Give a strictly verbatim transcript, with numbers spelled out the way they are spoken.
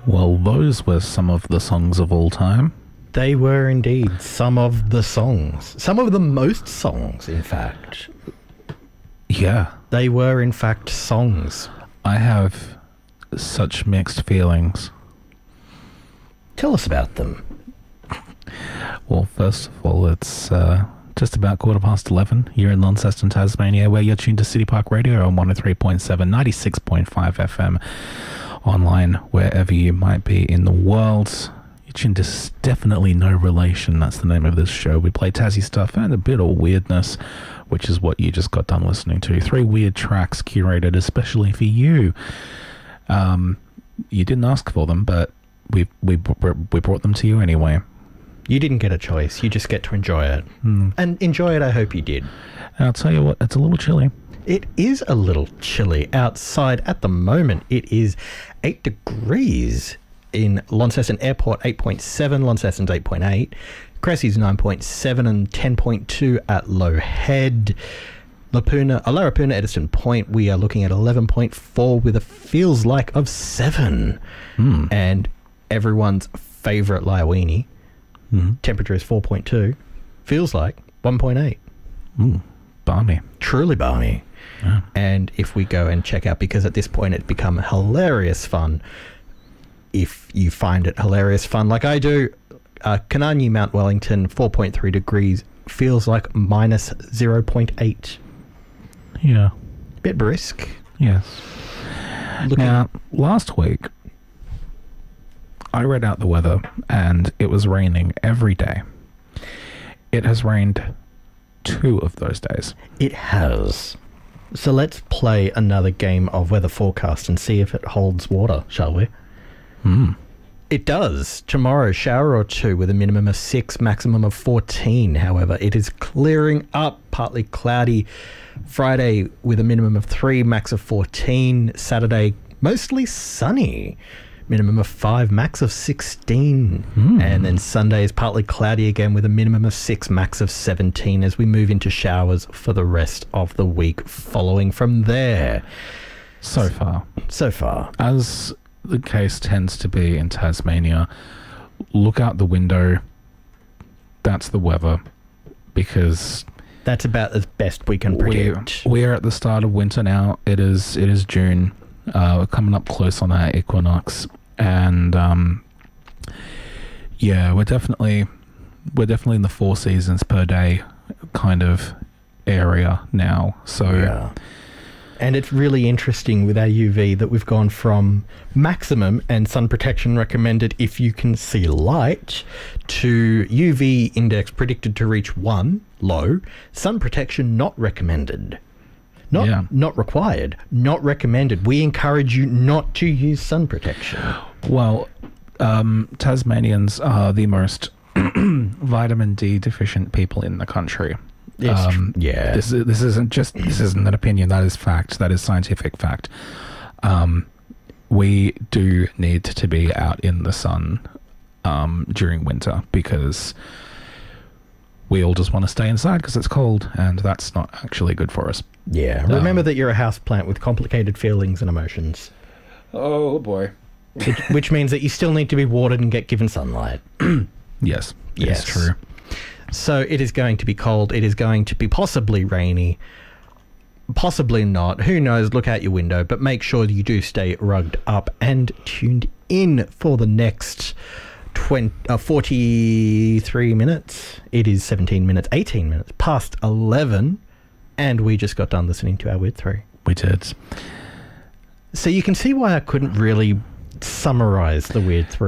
Well, those were some of the songs of all time. They were indeed some of the songs. Some of the most songs, in fact. Yeah. They were, in fact, songs. I have such mixed feelings. Tell us about them. Well, first of all, it's uh, just about quarter past eleven. You're in Launceston, Tasmania, where you're tuned to City Park Radio on one oh three point seven, ninety-six point five F M. Online, wherever you might be in the world. You're tuned to Definitely No Relation. That's the name of this show. We play Tassie stuff and a bit of weirdness, which is what you just got done listening to. Three weird tracks curated especially for you. Um, you didn't ask for them, but we we we brought them to you anyway. You didn't get a choice. You just get to enjoy it. Mm. And enjoy it, I hope you did. And I'll tell you what, it's a little chilly. It is a little chilly outside at the moment. It is eight degrees in Launceston Airport, eight point seven. Launceston's eight point eight. Cressy's nine point seven and ten point two at Low Head. Lapuna, uh, Larapuna, Ediston Point, we are looking at eleven point four with a feels like of seven. Mm. And everyone's favourite Liawini, mm. temperature is four point two, feels like one point eight. Mm. Balmy. Truly balmy. Yeah. And if we go and check out, because at this point it's become hilarious fun, if you find it hilarious fun like I do, uh, Kanani, Mount Wellington, four point three degrees, feels like minus zero point eight. Yeah. Bit brisk. Yes. Looking now, last week, I read out the weather and it was raining every day. It has rained two of those days. It has. So let's play another game of weather forecast and see if it holds water, shall we? Hmm. It does. Tomorrow, shower or two with a minimum of six, maximum of fourteen. However, it is clearing up, partly cloudy. Friday with a minimum of three, max of fourteen. Saturday, mostly sunny. Minimum of five, max of sixteen. Mm. And then Sunday is partly cloudy again with a minimum of six, max of seventeen as we move into showers for the rest of the week following from there. So far. So far. As the case tends to be in Tasmania, look out the window. That's the weather, because that's about as best we can predict. We're, we're at the start of winter now. It is it is June. Uh, we're coming up close on our equinox, and um, yeah, we're definitely we're definitely in the four seasons per day kind of area now. So yeah. And it's really interesting with our U V that we've gone from maximum and sun protection recommended if you can see light to U V index predicted to reach one, low, sun protection not recommended. Not yeah. not required, not recommended. We encourage you not to use sun protection. Well, um, Tasmanians are the most vitamin D deficient people in the country. Um, yeah. This this isn't just this isn't an opinion. That is fact. That is scientific fact. Um, we do need to be out in the sun um, during winter because we all just want to stay inside because it's cold, and that's not actually good for us. Yeah. Um, Remember that you're a houseplant with complicated feelings and emotions. Oh boy. Which, which means that you still need to be watered and get given sunlight. Yes. Yes. It's true. So it is going to be cold. It is going to be possibly rainy. Possibly not. Who knows? Look out your window. But make sure you do stay rugged up and tuned in for the next twenty, uh, forty-three minutes. It is seventeen minutes, eighteen minutes past eleven. And we just got done listening to our Weird Three. We did. So you can see why I couldn't really summarize the Weird Three.